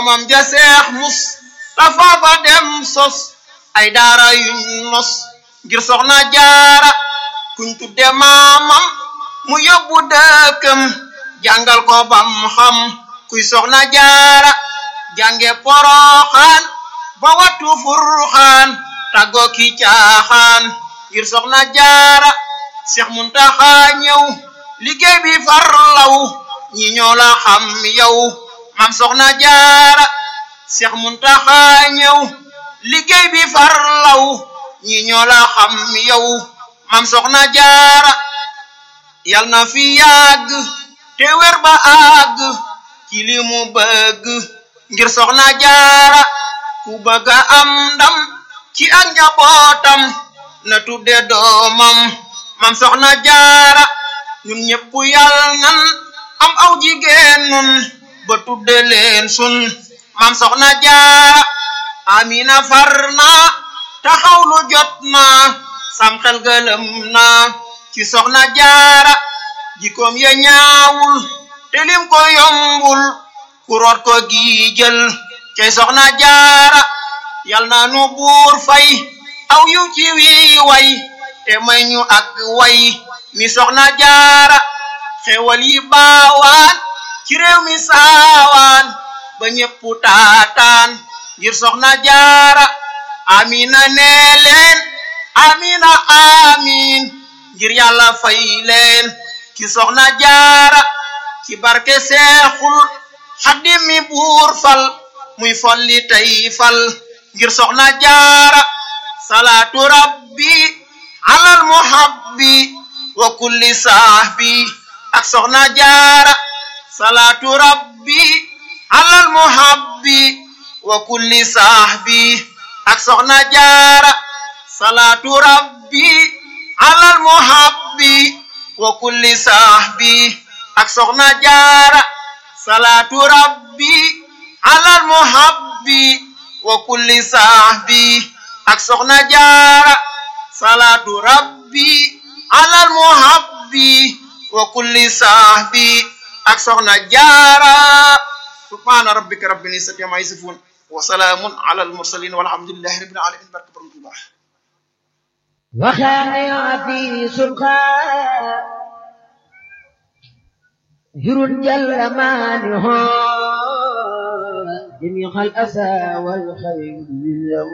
doomam ja Seex Mustafa ba dem sos ay daara yuñ nos ngir soxna jaara kuñ tudde maamam mu yóbbu dëkkam jàngal ko bam xam kuy soxna jaara jànge Poroxaan ba wattu Furxaan tàggo ki caaxaan ngir soxna jaara Seex Muntaxa ñëw liggéey bi farlaw ñi ñoo la xam yow mam soxna jaara Seex Muntaxa ñëw liggéey bi farlaw ñi ñoo la xam yow mam soxna jaara yal na fi yàgg te wér ba àgg ci li mu bëgg ngir soxna jaara ku bëgg am ndam ci ak njabootam na tudde doomam mam soxna jaara ñun ñëpp yal nan am aw jigéen nun ba tudde leen sun mam soxna jaara amina farna taxawlu jot na sam xel gëlëm na ci soxna jaara jikoom ya ñaawul te lim ko yombul ku root ko giijël cay soxna jaara yal na nu buur fay aw yu ci wi way te may ñu ak way mi soxna jaara xewal yi baawaan ci réew mi saawaan ba ñépp taataan ngir soxna jaara amina nee leen amina amin ngir yàlla fay leen ci soxna jaara ci barke Seexul Xaadim mi buur fal muy folli tey fal ngir soxna jaara salaatu rabbi alal muhabbi wa kulli sahbi ak soxna jaara salaatu rabbi alal muhabbi wa kulli sahbi ak soxna jaara salaatu rabbi alal muhabbi wa kulli sahbi ak soxna jaara salaatu rabbi alal muhabbi wa kulli sahbi ak soxna jaara salaatu rabbi alal muhabbi wa kulli sahbi ak soxna jaara subhana rabbika rabbil izzati amma yasifun wa salaamun alal mursalin walhamdulillahi rabbil alamin barke borom Tuubaa وخانع في سلخاء جر جل مانه جميع الأسى والخير